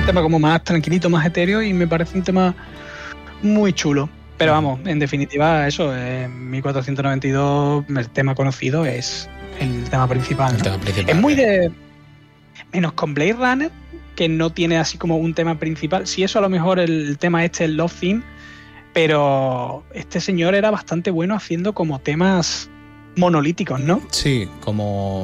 tema como más tranquilito, más etéreo, y me parece un tema muy chulo. Pero vamos, en definitiva, eso, 1492, el tema conocido es el tema principal, ¿no? El tema principal. Es muy de... Menos con Blade Runner, que no tiene así como un tema principal. Sí, eso a lo mejor el tema el Love Theme, pero este señor era bastante bueno haciendo como temas monolíticos, ¿no? Sí, como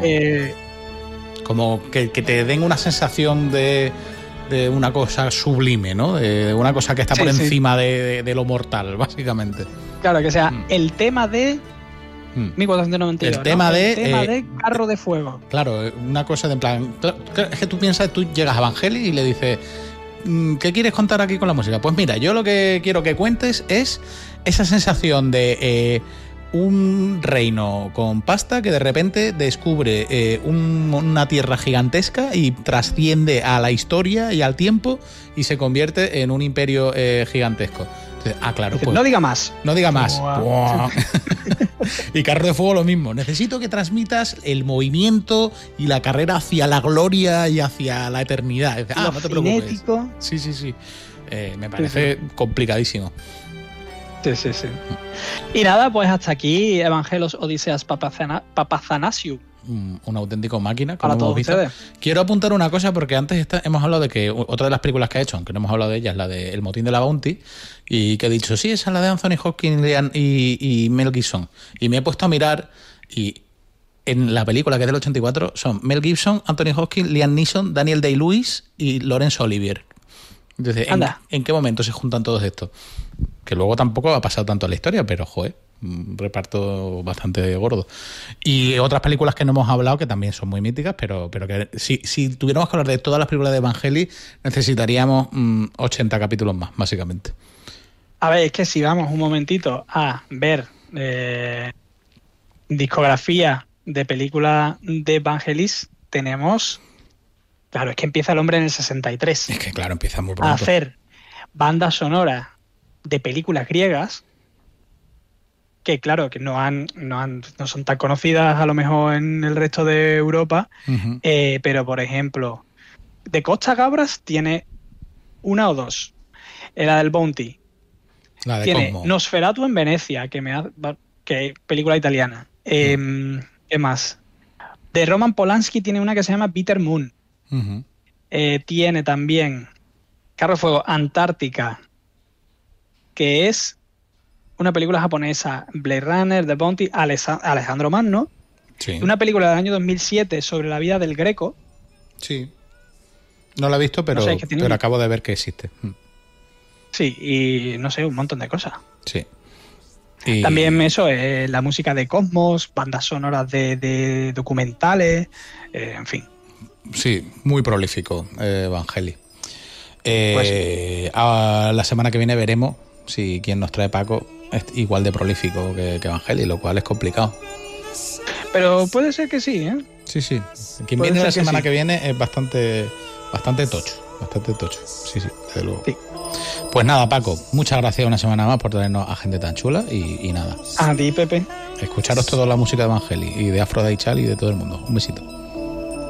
que te den una sensación de una cosa sublime, ¿no? De una cosa que está por encima de lo mortal, básicamente. Claro, que sea el tema de 1492. El tema, ¿no? El tema de Carro de Fuego. Claro, una cosa de en plan... Es que tú piensas, tú llegas a Vangelis y le dices, ¿qué quieres contar aquí con la música? Pues mira, yo lo que quiero que cuentes es esa sensación de un reino con pasta que de repente descubre una tierra gigantesca y trasciende a la historia y al tiempo y se convierte en un imperio gigantesco. Claro, pues. No diga más. No diga más. Wow. Y Carro de Fuego lo mismo. Necesito que transmitas el movimiento y la carrera hacia la gloria y hacia la eternidad. No te preocupes. Sí. Me parece complicadísimo. Sí. Y nada, pues hasta aquí Evangelos Odiseas Papazanasiou. Un auténtico máquina. Para todos ustedes. Quiero apuntar una cosa porque antes hemos hablado de que otra de las películas que ha hecho, aunque no hemos hablado de ella, es la de El motín de la Bounty, y que he dicho, sí, esa es la de Anthony Hopkins y Mel Gibson. Y me he puesto a mirar y en la película, que es del 84, son Mel Gibson, Anthony Hopkins, Liam Neeson, Daniel Day-Lewis y Laurence Olivier. Entonces, ¿en qué momento se juntan todos estos? Que luego tampoco ha pasado tanto en la historia, pero joder, un reparto bastante gordo. Y otras películas que no hemos hablado que también son muy míticas, pero que si tuviéramos que hablar de todas las películas de Vangelis, necesitaríamos 80 capítulos más, básicamente. A ver, es que si vamos un momentito a ver discografía de películas de Vangelis, tenemos... Claro, es que empieza el hombre en el 63. Es que claro, empieza muy pronto. A hacer bandas sonoras de películas griegas que claro, que no son tan conocidas a lo mejor en el resto de Europa, pero por ejemplo, de Costa Gabras tiene una o dos. La del Bounty. La de tiene Cosmo. Nosferatu en Venecia, que película italiana. ¿Qué más? De Roman Polanski tiene una que se llama Bitter Moon. Tiene también Carro de Fuego Antártica, que es una película japonesa, Blade Runner, The Bounty, Alejandro Magno, sí. Una película del año 2007 sobre la vida del Greco. Sí. No la he visto, pero, no sé, pero acabo de ver que existe. Sí, y no sé, un montón de cosas. Sí. Y... También eso, la música de Cosmos, bandas sonoras de documentales, en fin. Sí, muy prolífico, Vangelis. Pues, a la semana que viene veremos si quien nos trae Paco es igual de prolífico que Vangelis, lo cual es complicado. Pero puede ser que sí, ¿eh? Sí. Quien viene la semana que viene es bastante tocho. Sí, desde luego. Sí. Pues nada, Paco, muchas gracias una semana más por traernos a gente tan chula y nada. A ti, Pepe. Escucharos toda la música de Vangelis y de Aphrodite Child y de todo el mundo. Un besito.